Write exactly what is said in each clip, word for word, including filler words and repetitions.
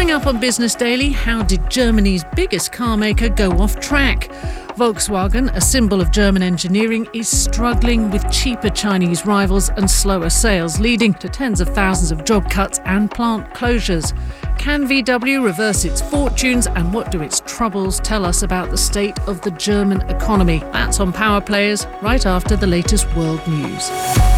Coming up on Business Daily, how did Germany's biggest car maker go off track? Volkswagen, a symbol of German engineering, is struggling with cheaper Chinese rivals and slower sales, leading to tens of thousands of job cuts and plant closures. Can V W reverse its fortunes, and what do its troubles tell us about the state of the German economy? That's on Power Players, right after the latest world news.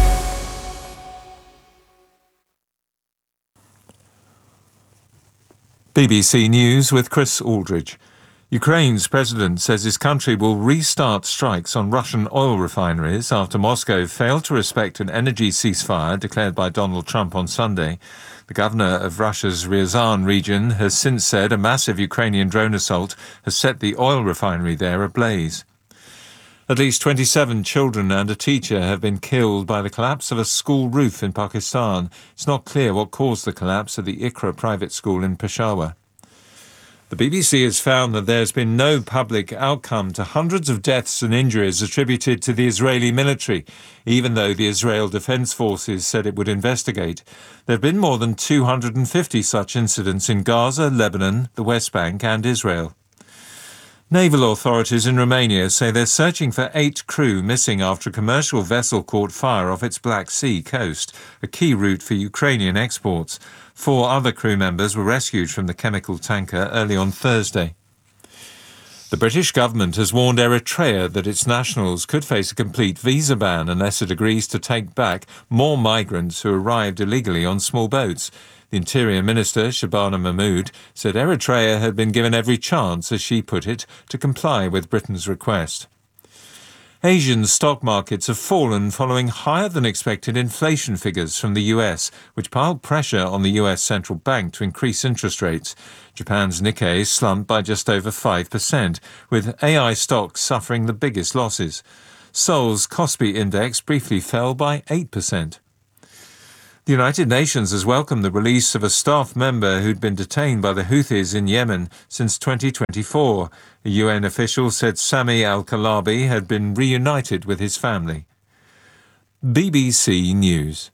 B B C News with Chris Aldridge. Ukraine's president says his country will restart strikes on Russian oil refineries after Moscow failed to respect an energy ceasefire declared by Donald Trump on Sunday. The governor of Russia's Ryazan region has since said a massive Ukrainian drone assault has set the oil refinery there ablaze. At least twenty-seven children and a teacher have been killed by the collapse of a school roof in Pakistan. It's not clear what caused the collapse of the Iqra private school in Peshawar. The B B C has found that there's been no public outcome to hundreds of deaths and injuries attributed to the Israeli military, even though the Israel Defense Forces said it would investigate. There have been more than two hundred fifty such incidents in Gaza, Lebanon, the West Bank and Israel. Naval authorities in Romania say they're searching for eight crew missing after a commercial vessel caught fire off its Black Sea coast, a key route for Ukrainian exports. Four other crew members were rescued from the chemical tanker early on Thursday. The British government has warned Eritrea that its nationals could face a complete visa ban unless it agrees to take back more migrants who arrived illegally on small boats. The Interior Minister, Shabana Mahmood, said Eritrea had been given every chance, as she put it, to comply with Britain's request. Asian stock markets have fallen following higher-than-expected inflation figures from the U S, which piled pressure on the U S central bank to increase interest rates. Japan's Nikkei slumped by just over five percent, with A I stocks suffering the biggest losses. Seoul's Kospi index briefly fell by eight percent. The United Nations has welcomed the release of a staff member who'd been detained by the Houthis in Yemen since twenty twenty-four. A U N official said Sami al-Kalabi had been reunited with his family. B B C News.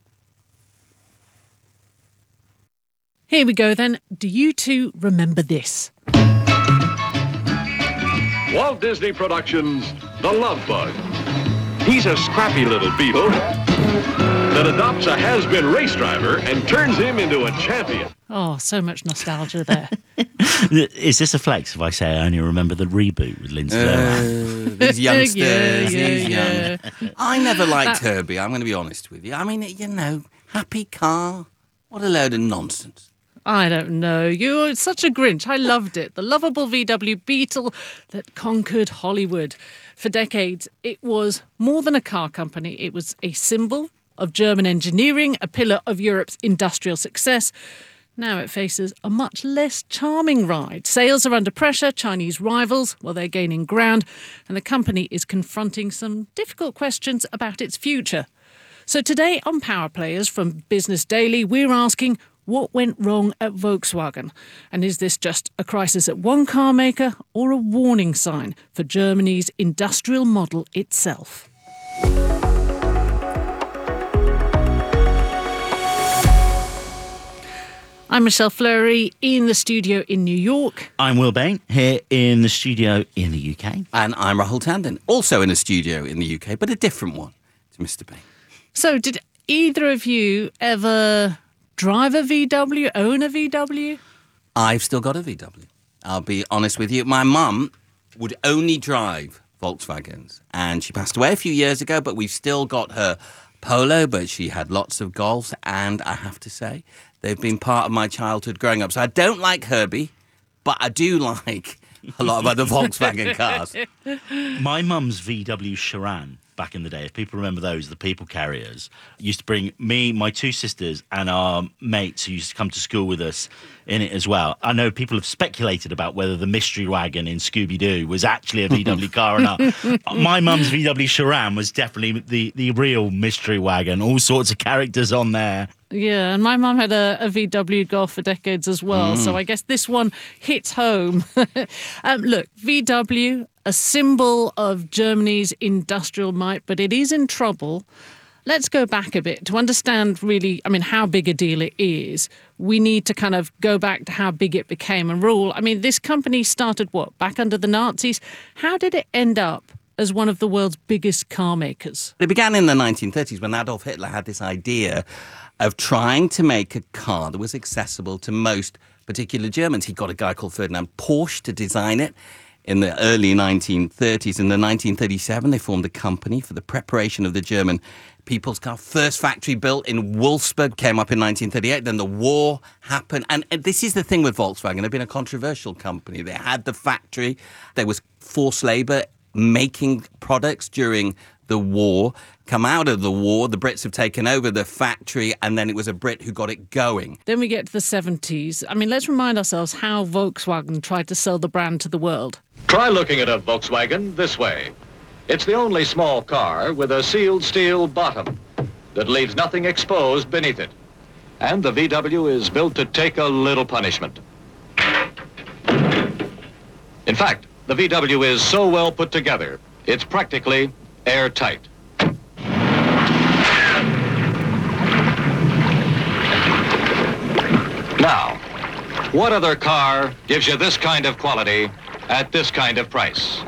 Here we go then. Do you two remember this? Walt Disney Productions' The Love Bug. He's a scrappy little beetle that adopts a has-been race driver and turns him into a champion. Oh, so much nostalgia there. Is this a flex if I say I only remember the reboot with Lindsay Lohan? Uh, these youngsters, Yeah, yeah, these yeah. young. I never liked That- Herbie, I'm going to be honest with you. I mean, you know, happy car. What a load of nonsense. I don't know. You're such a Grinch. I loved it. The lovable V W Beetle that conquered Hollywood. For decades, it was more than a car company. It was a symbol of German engineering, a pillar of Europe's industrial success. Now it faces a much less charming ride. Sales are under pressure, Chinese rivals, well, they're gaining ground, and the company is confronting some difficult questions about its future. So today on Power Players from Business Daily, we're asking, what went wrong at Volkswagen? And is this just a crisis at one car maker or a warning sign for Germany's industrial model itself? I'm Michelle Fleury in the studio in New York. I'm Will Bain, here in the studio in the U K. And I'm Rahul Tandon, also in a studio in the U K, but a different one to Mister Bain. So did either of you ever drive a V W, own a V W? I've still got a V W. I'll be honest with you. My mum would only drive Volkswagens, and she passed away a few years ago, but we've still got her Polo, but she had lots of Golfs, and I have to say, they've been part of my childhood growing up. So I don't like Herbie, but I do like a lot of other Volkswagen cars. My mum's V W Charan back in the day, if people remember those, the people carriers, used to bring me, my two sisters, and our mates who used to come to school with us in it as well. I know people have speculated about whether the mystery wagon in Scooby-Doo was actually a V W car or not. My mum's V W Charan was definitely the, the real mystery wagon, all sorts of characters on there. Yeah, and my mum had a, a V W Golf for decades as well, mm. so I guess this one hits home. um, look, V W, a symbol of Germany's industrial might, but it is in trouble. let's go back a bit to understand really, I mean, how big a deal it is. We need to kind of go back to how big it became and rule. I mean, this company started what, back under the Nazis? How did it end up as one of the world's biggest car makers? It began in the nineteen thirties when Adolf Hitler had this idea of trying to make a car that was accessible to most particular Germans. He got a guy called Ferdinand Porsche to design it in the early nineteen thirties. In the nineteen thirty-seven, they formed a company for the preparation of the German people's car. First factory built in Wolfsburg came up in nineteen thirty-eight. Then the war happened. And this is the thing with Volkswagen. They've been a controversial company. They had the factory. There was forced labor making products during the war. Come out of the war, the Brits have taken over the factory, and then it was a Brit who got it going. Then we get to the seventies. I mean, let's remind ourselves how Volkswagen tried to sell the brand to the world. Try looking at a Volkswagen this way. It's the only small car with a sealed steel bottom that leaves nothing exposed beneath it. And the V W is built to take a little punishment. In fact, the V W is so well put together, it's practically airtight. Now, what other car gives you this kind of quality at this kind of price?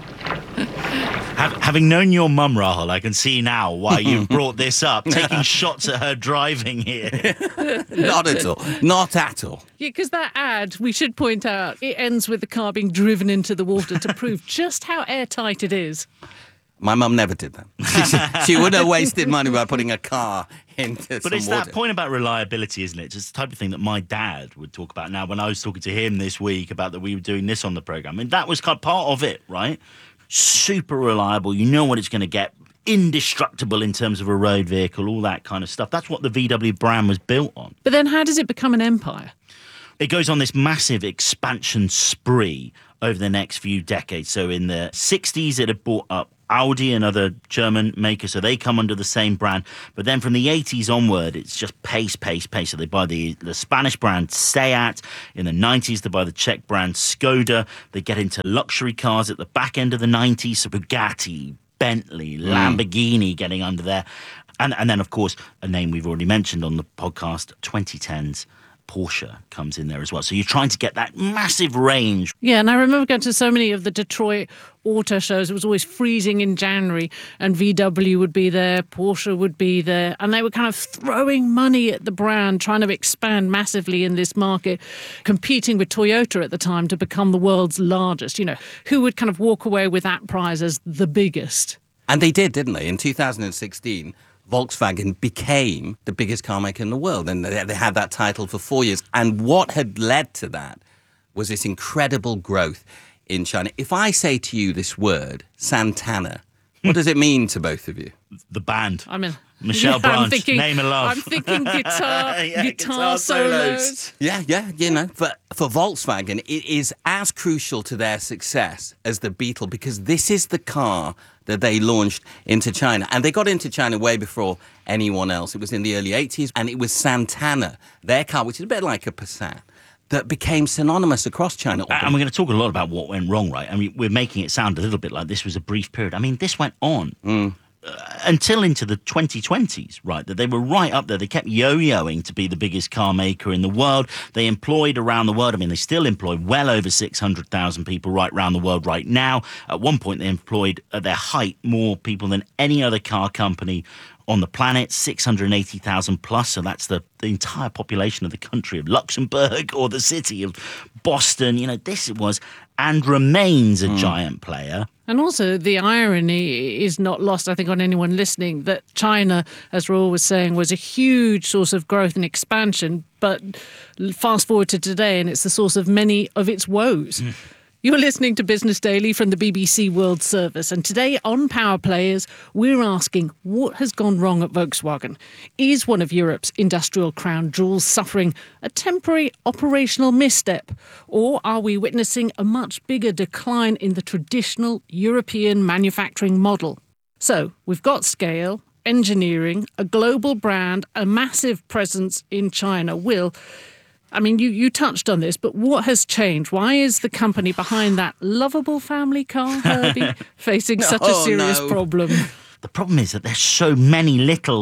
Have, having known your mum, Rahul, I can see now why you've brought this up, taking shots at her driving here. Not at all. Not at all. Yeah, because that ad, we should point out, it ends with the car being driven into the water to prove just how airtight it is. My mum never did that. She, she would have wasted money by putting a car into But some it's water. that point about reliability, isn't it? It's just the type of thing that my dad would talk about now when I was talking to him this week about that we were doing this on the programme. And that was kind of part of it, right? Super reliable. You know what it's going to get. Indestructible in terms of a road vehicle, all that kind of stuff. That's what the V W brand was built on. But then how does it become an empire? It goes on this massive expansion spree over the next few decades. So in the sixties, it had bought up Audi, another German maker, so they come under the same brand. But then from the eighties onward, it's just pace, pace, pace. So they buy the, the Spanish brand Seat. In the nineties, they buy the Czech brand Skoda. They get into luxury cars at the back end of the nineties, so Bugatti, Bentley, Lamborghini getting under there. And, and then, of course, a name we've already mentioned on the podcast, twenty tens. Porsche comes in there as well. So you're trying to get that massive range. Yeah, and I remember going to so many of the Detroit auto shows. It was always freezing in January, and V W would be there, Porsche would be there, and they were kind of throwing money at the brand, trying to expand massively in this market, competing with Toyota at the time to become the world's largest. You know, who would kind of walk away with that prize as the biggest? And they did, didn't they? In two thousand sixteen, Volkswagen became the biggest car maker in the world, and they they had that title for four years. And what had led to that was this incredible growth in China. If I say to you this word, Santana, what does it mean to both of you? The band. I mean, Michelle yeah, Branch, I'm thinking, Name of Love. I'm thinking guitar, Yeah, guitar, guitar solos. solos. Yeah, yeah, you know, for, for Volkswagen, it is as crucial to their success as the Beetle, because this is the car that they launched into China. And they got into China way before anyone else. It was in the early eighties, and it was Santana, their car, which is a bit like a Passat, that became synonymous across China. And we're going to talk a lot about what went wrong, right? I mean, we're making it sound a little bit like this was a brief period. I mean, this went on mm. uh, until into the twenty twenties, right? That they were right up there. They kept yo-yoing to be the biggest car maker in the world. They employed around the world. I mean, they still employ well over six hundred thousand people right around the world right now. At one point, they employed, at their height, more people than any other car company on the planet, six hundred eighty thousand plus, so that's the, the entire population of the country of Luxembourg or the city of Boston. You know, this was and remains a mm. giant player. And also the irony is not lost, I think, on anyone listening, that China, as Rahul was saying, was a huge source of growth and expansion, but fast forward to today and it's the source of many of its woes. Mm. You're listening to Business Daily from the B B C World Service, and today on Power Players, we're asking what has gone wrong at Volkswagen. Is one of Europe's industrial crown jewels suffering a temporary operational misstep, or are we witnessing a much bigger decline in the traditional European manufacturing model? So, we've got scale, engineering, a global brand, a massive presence in China. Will, I mean, you, you touched on this, but what has changed? Why is the company behind that lovable family car, Herbie, facing such a Oh, serious no. problem? The problem is that there's so many little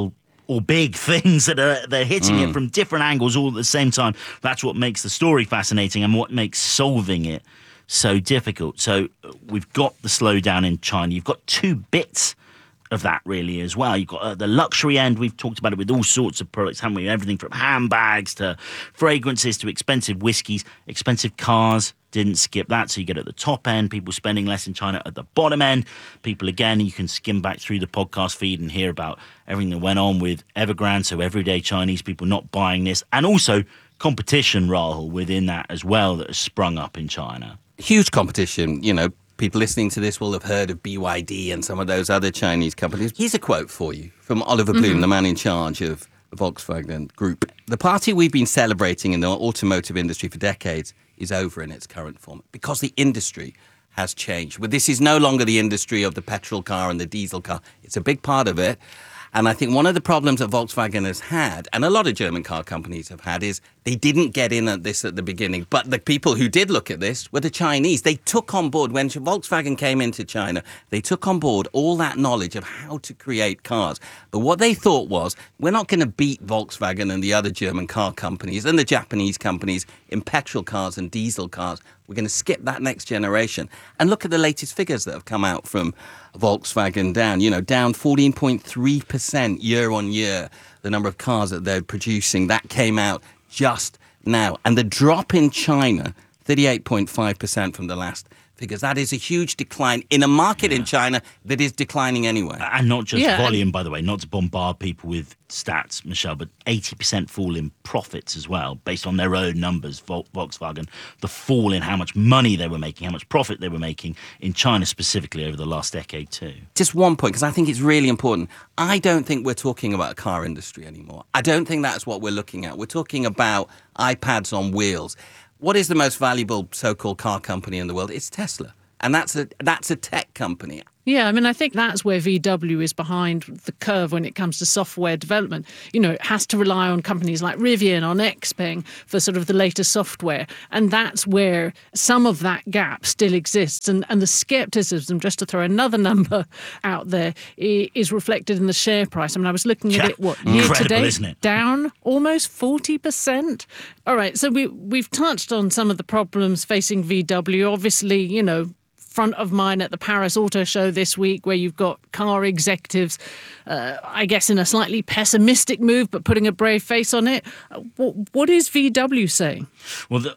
or big things that are they're hitting mm. it from different angles all at the same time. That's what makes the story fascinating and what makes solving it so difficult. So we've got the slowdown in China. You've got two bits of that really as well. You've got uh, the luxury end. We've talked about it with all sorts of products, haven't we? Everything from handbags to fragrances to expensive whiskies, expensive cars. Didn't skip that. So you get at the top end, people spending less in China. At the bottom end, people, again, you can skim back through the podcast feed and hear about everything that went on with Evergrande, so everyday Chinese people not buying this, and also competition, Rahul, within that as well that has sprung up in China. Huge competition, you know. People listening to this will have heard of B Y D and some of those other Chinese companies. Here's a quote for you from Oliver Bloom, mm-hmm. the man in charge of the Volkswagen Group. The party we've been celebrating in the automotive industry for decades is over in its current form because the industry has changed. But this is no longer the industry of the petrol car and the diesel car. It's a big part of it. And I think one of the problems that Volkswagen has had, and a lot of German car companies have had, is they didn't get in at this at the beginning. But the people who did look at this were the Chinese. They took on board, when Volkswagen came into China, they took on board all that knowledge of how to create cars. But what they thought was, we're not going to beat Volkswagen and the other German car companies and the Japanese companies in petrol cars and diesel cars. We're going to skip that next generation. And look at the latest figures that have come out from Volkswagen down, you know, down fourteen point three percent year on year, the number of cars that they're producing. That came out just now. And the drop in China, thirty-eight point five percent from the last figures. That is a huge decline in a market yeah. in China that is declining anyway. And not just yeah, volume, and- by the way, not to bombard people with stats, Michelle, but eighty percent fall in profits as well, based on their own numbers, Volkswagen. The fall in how much money they were making, how much profit they were making in China specifically over the last decade too. Just one point, because I think it's really important. I don't think we're talking about a car industry anymore. I don't think that's what we're looking at. We're talking about iPads on wheels. What is the most valuable so-called car company in the world? It's Tesla. And that's a that's a tech company. Yeah, I mean, I think that's where V W is behind the curve when it comes to software development. You know, it has to rely on companies like Rivian, on Xpeng for sort of the latest software. And that's where some of that gap still exists. And, and the skepticism, just to throw another number out there, is reflected in the share price. I mean, I was looking at yeah. it, what, year to date, isn't it? down almost forty percent. All right, so we, we've touched on some of the problems facing V W. Obviously, you know, front of mind at the Paris Auto Show this week, where you've got car executives, uh, I guess, in a slightly pessimistic move, but putting a brave face on it. Uh, what, what is V W saying? Well, the,